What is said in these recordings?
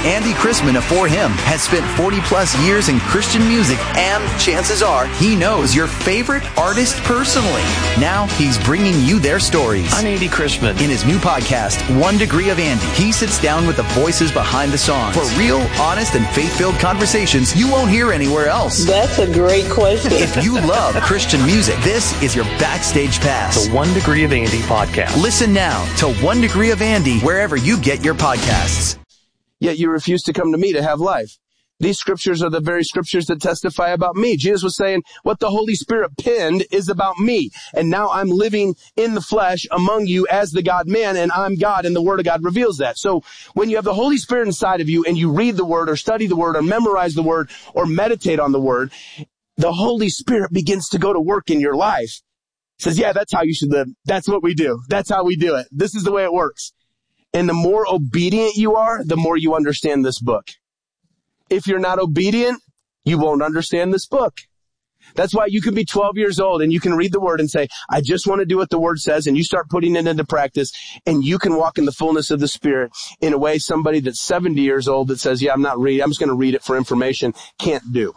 Andy Chrisman of For Him has spent 40 plus years in Christian music, and chances are he knows your favorite artist personally. Now he's bringing you their stories. I'm Andy Chrisman. In his new podcast, 1 Degree of Andy, he sits down with the voices behind the songs for real, honest, and faith-filled conversations you won't hear anywhere else. That's a great question. If you love Christian music, this is your backstage pass. The 1 Degree of Andy podcast. Listen now to 1 Degree of Andy wherever you get your podcasts. Yet you refuse to come to me to have life. These scriptures are the very scriptures that testify about me. Jesus was saying, what the Holy Spirit penned is about me. And now I'm living in the flesh among you as the God-man, and I'm God, and the Word of God reveals that. So when you have the Holy Spirit inside of you and you read the Word or study the Word or memorize the Word or meditate on the Word, the Holy Spirit begins to go to work in your life. Says, yeah, that's how you should live. That's what we do. That's how we do it. This is the way it works. And the more obedient you are, the more you understand this book. If you're not obedient, you won't understand this book. That's why you can be 12 years old and you can read the Word and say, I just want to do what the Word says, and you start putting it into practice, and you can walk in the fullness of the Spirit in a way somebody that's 70 years old that says, yeah, I'm not reading, I'm just going to read it for information, can't do.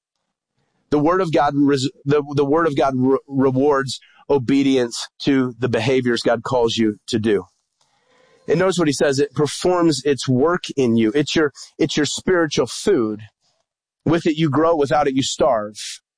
The Word of God, the Word of God rewards obedience to the behaviors God calls you to do. And notice what he says, it performs its work in you. It's your spiritual food. With it you grow, without it you starve.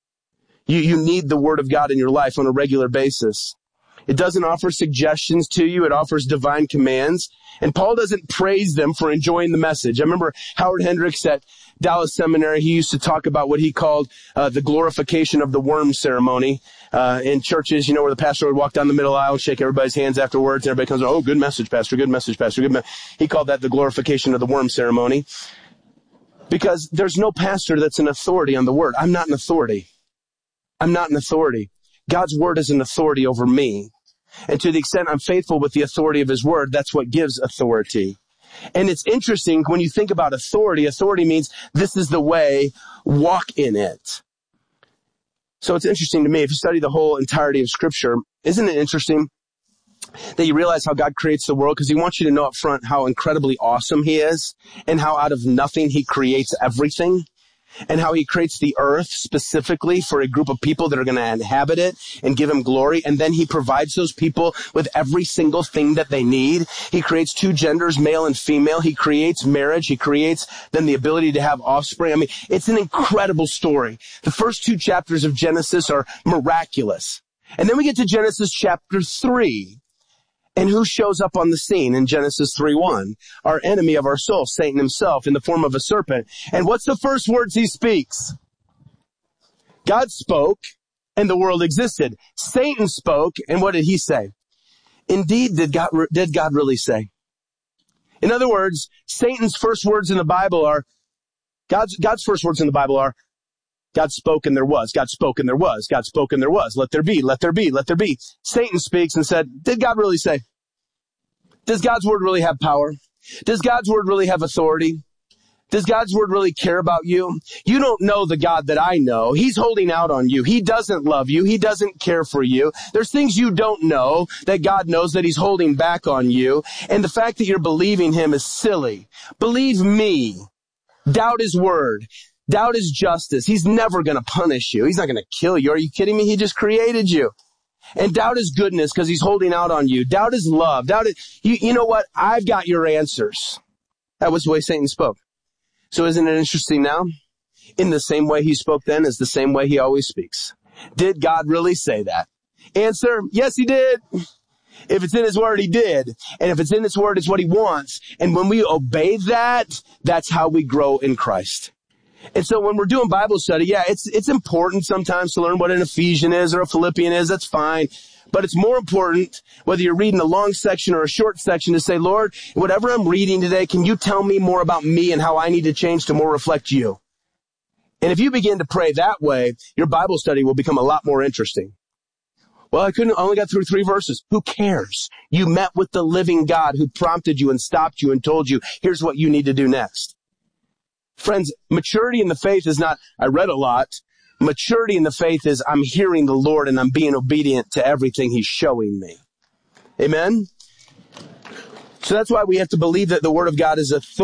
You need the Word of God in your life on a regular basis. It doesn't offer suggestions to you, it offers divine commands. And Paul doesn't praise them for enjoying the message. I remember Howard Hendricks at Dallas Seminary, he used to talk about what he called the glorification of the worm ceremony. In churches, where the pastor would walk down the middle aisle and shake everybody's hands afterwards, and everybody comes, oh, good message, pastor, good message, pastor, good He called that the glorification of the worm ceremony. Because there's no pastor that's an authority on the Word. I'm not an authority. I'm not an authority. God's Word is an authority over me. And to the extent I'm faithful with the authority of His Word, that's what gives authority. And it's interesting when you think about authority. Authority means this is the way, walk in it. So it's interesting to me, if you study the whole entirety of Scripture, isn't it interesting that you realize how God creates the world? Because He wants you to know up front how incredibly awesome He is, and how out of nothing He creates everything, and how He creates the earth specifically for a group of people that are going to inhabit it and give Him glory. And then He provides those people with every single thing that they need. He creates two genders, male and female. He creates marriage. He creates then the ability to have offspring. I mean, it's an incredible story. The first 2 chapters of Genesis are miraculous. And then we get to Genesis chapter 3. And who shows up on the scene in Genesis 3:1? Our enemy of our soul, Satan himself, in the form of a serpent. And what's the first words he speaks? God spoke, and the world existed. Satan spoke, and what did he say? Indeed, did God really say? In other words, Satan's first words in the Bible are, God's first words in the Bible are, God spoke and there was. God spoke and there was. God spoke and there was. Let there be, let there be, let there be. Satan speaks and said, did God really say? Does God's Word really have power? Does God's Word really have authority? Does God's Word really care about you? You don't know the God that I know. He's holding out on you. He doesn't love you. He doesn't care for you. There's things you don't know that God knows that He's holding back on you. And the fact that you're believing Him is silly. Believe me. Doubt His Word. Doubt His justice. He's never going to punish you. He's not going to kill you. Are you kidding me? He just created you. And doubt His goodness because He's holding out on you. Doubt His love. Doubt it. You know what? I've got your answers. That was the way Satan spoke. So isn't it interesting now? In the same way He spoke then is the same way He always speaks. Did God really say that? Answer, yes, He did. If it's in His Word, He did. And if it's in His Word, it's what He wants. And when we obey that, that's how we grow in Christ. And so when we're doing Bible study, yeah, it's important sometimes to learn what an Ephesian is or a Philippian is. That's fine. But it's more important, whether you're reading a long section or a short section, to say, Lord, whatever I'm reading today, can you tell me more about me and how I need to change to more reflect you? And if you begin to pray that way, your Bible study will become a lot more interesting. Well, I only got through 3 verses. Who cares? You met with the living God who prompted you and stopped you and told you, here's what you need to do next. Friends, maturity in the faith is not, I read a lot. Maturity in the faith is, I'm hearing the Lord and I'm being obedient to everything He's showing me. Amen? So that's why we have to believe that the Word of God is authority.